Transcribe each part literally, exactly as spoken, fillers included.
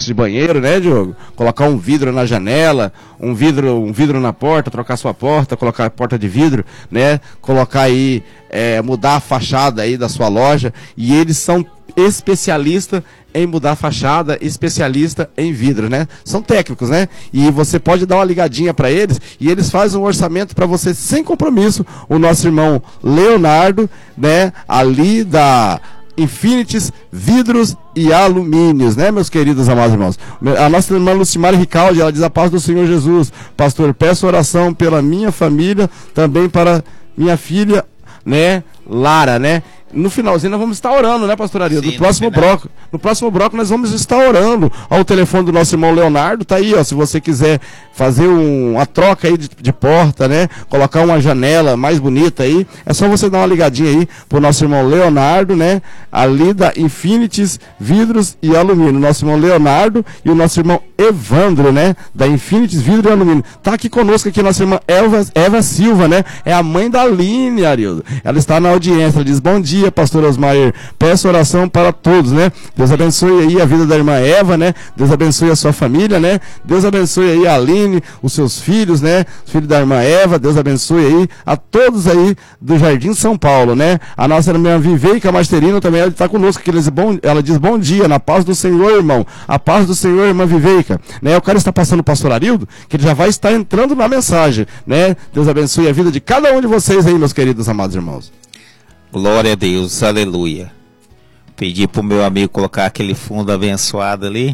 retoques de banheiro, né, Diogo? Colocar um vidro na janela, um vidro, um vidro na porta, trocar sua porta, colocar a porta de vidro, né? Colocar aí, é, mudar a fachada aí da sua loja. E eles são especialistas em mudar a fachada, especialista em vidro, né? São técnicos, né? E você pode dar uma ligadinha para eles e eles fazem um orçamento para você sem compromisso. O nosso irmão Leonardo, né? Ali da Infinities Vidros e Alumínios, né, meus queridos amados irmãos? A nossa irmã Lucimar Ricaldi, ela diz: a paz do Senhor Jesus. Pastor, peço oração pela minha família, também para minha filha, né, Lara, né? No finalzinho nós vamos estar orando, né, pastor Ariel? No próximo bloco, no próximo bloco nós vamos estar orando. Ó, o telefone do nosso irmão Leonardo tá aí, ó, se você quiser fazer um, uma troca aí de, de porta, né, colocar uma janela mais bonita aí, é só você dar uma ligadinha aí pro nosso irmão Leonardo, né, ali da Infinities Vidros e Alumínio. Nosso irmão Leonardo e o nosso irmão Evandro, né, da Infinities Vidros e Alumínio. Tá aqui conosco aqui nossa irmã Eva, Eva Silva, né, é a mãe da Aline, Ariel. Ela está na audiência, ela diz: bom dia, pastor Osmair, peço oração para todos, né? Deus abençoe aí a vida da irmã Eva, né? Deus abençoe a sua família, né? Deus abençoe aí a Aline, os seus filhos, né? Os filhos da irmã Eva, Deus abençoe aí a todos aí do Jardim São Paulo, né? A nossa irmã Viveica Masterino também, ela está conosco, que ela diz, bom, ela diz: bom dia, na paz do Senhor, irmão, a paz do Senhor, irmã Viveica, né? Eu quero estar passando o pastor Arildo, que ele já vai estar entrando na mensagem, né? Deus abençoe a vida de cada um de vocês aí, meus queridos amados irmãos. Glória a Deus, aleluia. Pedi pro meu amigo colocar aquele fundo abençoado ali.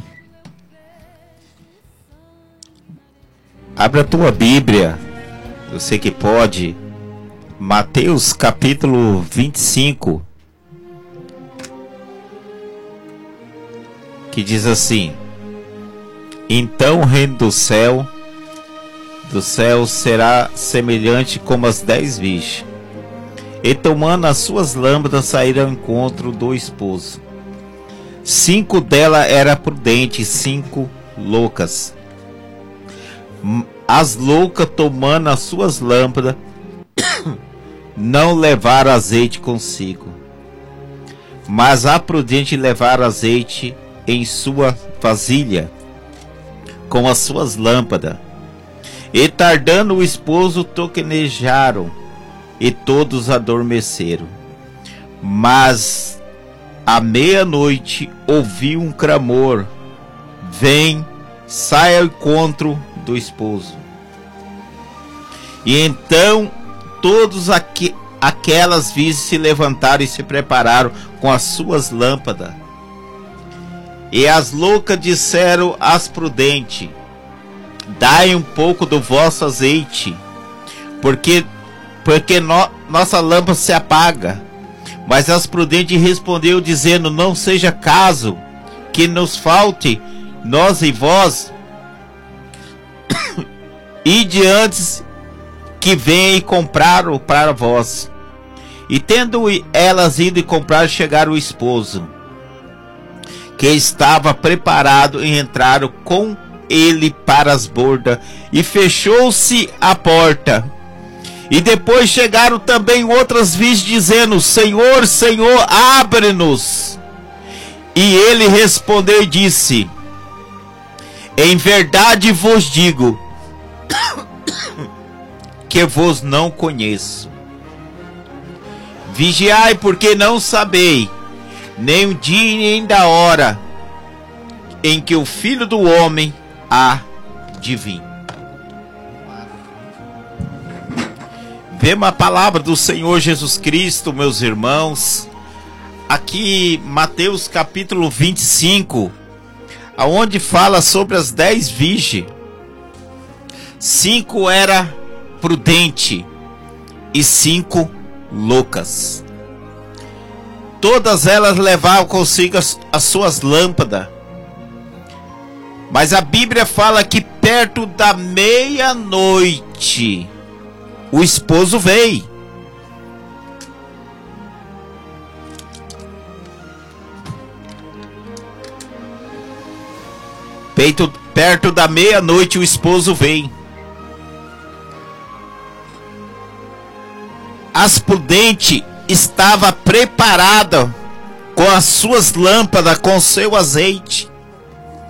Abra a tua Bíblia, eu sei que pode. Mateus capítulo vinte e cinco. Que diz assim: então o reino do céu, do céu será semelhante como as dez virgens, e tomando as suas lâmpadas saíram ao encontro do esposo. Cinco delas eram prudentes, cinco loucas. As loucas, tomando as suas lâmpadas, não levaram azeite consigo, mas a prudente levaram azeite em sua vasilha com as suas lâmpadas. E tardando o esposo, toquenejaram, e todos adormeceram. Mas à meia-noite ouviu um clamor: vem, sai ao encontro do esposo. E então todos aqu aquelas virgens se levantaram e se prepararam com as suas lâmpadas. E as loucas disseram às prudentes: dai um pouco do vosso azeite, porque porque no, nossa lâmpada se apaga. Mas as prudentes respondeu dizendo: não seja caso que nos falte nós e vós, ide antes que venha e compraram para vós. E tendo elas ido e comprar, chegaram o esposo, que estava preparado, e entraram com ele para as bordas, e fechou-se a porta. E depois chegaram também outras virgens, dizendo: Senhor, Senhor, abre-nos. E ele respondeu e disse: em verdade vos digo que vos não conheço. Vigiai, porque não sabei nem o dia nem da hora em que o Filho do Homem há de vir. Vemos a palavra do Senhor Jesus Cristo, meus irmãos, aqui Mateus capítulo vinte e cinco, aonde fala sobre as dez virgens. Cinco era prudente e cinco loucas. Todas elas levavam consigo as, as suas lâmpadas. Mas a Bíblia fala que perto da meia-noite o esposo veio. Peito, perto da meia-noite o esposo veio. As prudentes estava preparada com as suas lâmpadas, com seu azeite.